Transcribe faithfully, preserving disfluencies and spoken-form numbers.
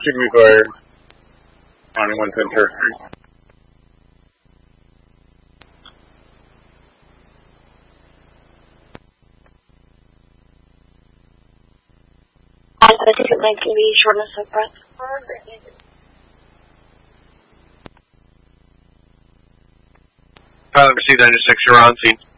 Jimmy Fire, ninety-one Center. I think it might be shortness of breath. Pilot received ninety-six, you're on scene.